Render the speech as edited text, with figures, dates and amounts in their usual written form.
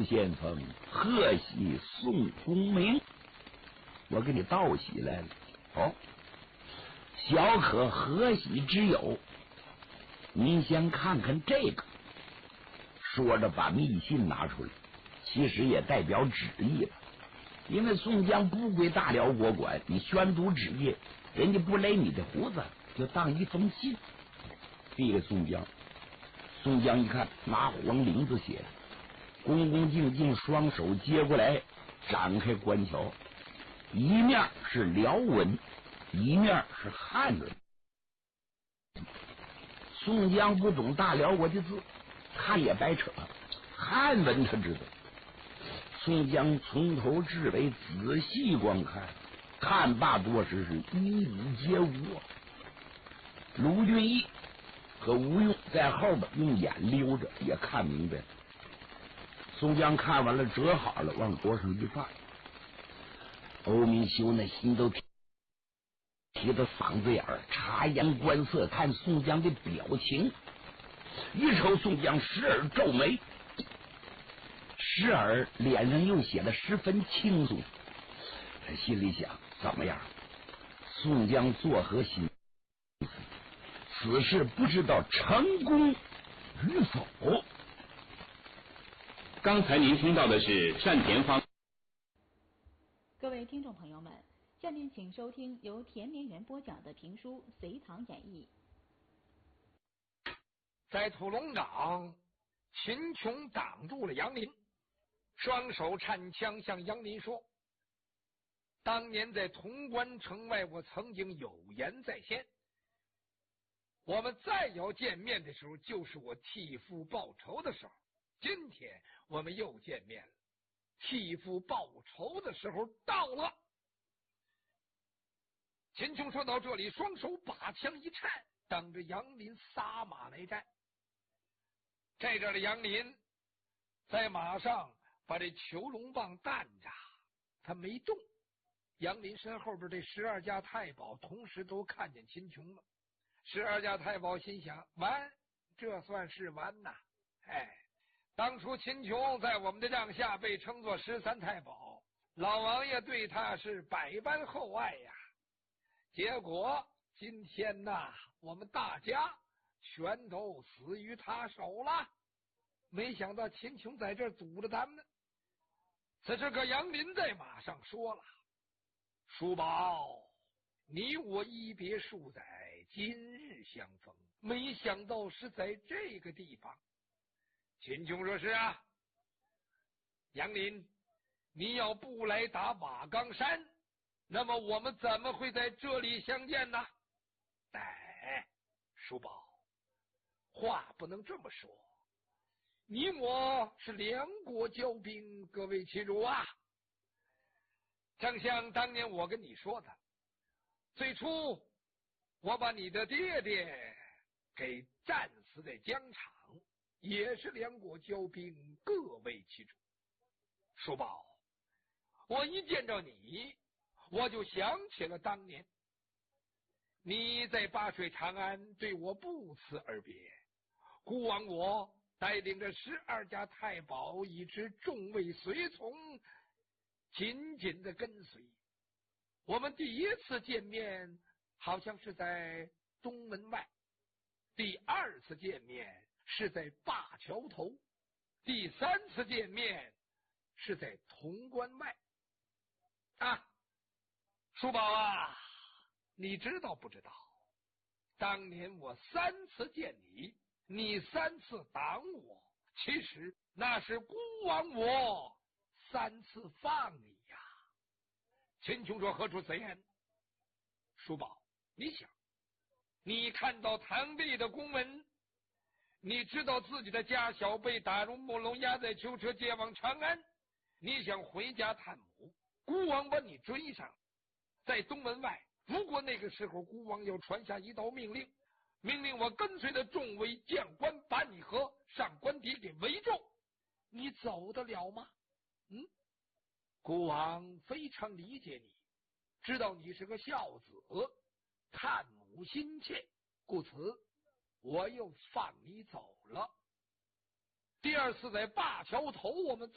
先锋，贺喜宋公明，我给你道喜来了。哦，小可贺喜之友，您先看看这个。说着把密信拿出来，其实也代表旨意了。因为宋江不归大辽国管，你宣读旨意，人家不勒你的胡子，就当一封信递给宋江。宋江一看，拿黄绫子写的，恭恭敬敬双手接过来，展开观瞧，一面是辽文，一面是汉文。宋江不懂大辽国的字，看也白扯，汉文他知道。宋江从头至尾仔细观看，看罢多时是一语皆无。卢俊义和吴用在后边用眼溜着，也看明白了。宋江看完了，折好了，往桌上一放。欧明修那心都提到嗓子眼儿，察言观色，看宋江的表情。一瞅宋江，时而皱眉，时而脸上又写得十分轻松。他心里想：怎么样？宋江作何心思？此事不知道成功与否。 刚才您听到的是单田芳。 各位听众朋友们，下面请收听由田连元播讲的评书《隋唐演义》。 在屠龙岗，秦琼挡住了杨林，双手颤枪向杨林说：当年在潼关城外，我曾经有言在先，我们再要见面的时候，就是我替父报仇的时候。今天我们又见面了，替父报仇的时候到了。秦琼说到这里，双手把枪一颤，等着杨林撒马来战。这阵的杨林在马上把这虬龙棒担着，他没动。杨林身后边这12家太保同时都看见秦琼了。12家太保心想：完，这算是完呐！哎，当初秦琼在我们的帐下被称作13太保，老王爷对他是百般厚爱呀。结果今天呐，我们大家全都死于他手了。没想到秦琼在这儿堵着咱们呢。此时个杨林在马上说了：叔宝，你我一别数载，今日相逢，没想到是在这个地方。秦琼说：是啊。杨林，你要不来打瓦岗山，那么我们怎么会在这里相见呢？哎，叔宝，话不能这么说，你我是两国交兵，各为其主啊。正像当年我跟你说的，最初我把你的爹爹给战死在疆场，也是两国交兵，各为其主。叔宝，我一见着你，我就想起了当年你在灞水长安对我不辞而别，孤王我带领着12家太保以及众位随从紧紧的跟随。我们第一次见面好像是在东门外，第2次见面是在灞桥头，第3次见面是在潼关外。啊，叔宝啊，你知道不知道？当年我3次见你，你3次挡我，其实那是孤王我3次放你呀。秦琼说：何出此言？叔宝，你想，你看到堂弟的公文，你知道自己的家小被打入木笼，押在囚车接往长安，你想回家探母，孤王把你追上，在东门外。如果那个时候孤王要传下一道命令，命令我跟随的众位将官把你和上官邸给围住，你走得了吗？孤王非常理解你，知道你是个孝子，探母心切，故此我又放你走了。第2次在灞桥头，我们